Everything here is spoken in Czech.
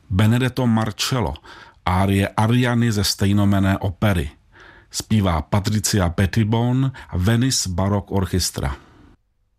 Benedetto Marcello, árie Ariany ze stejnojmenné opery. Zpívá Patricia Pettibone a Venice Baroque Orchestra.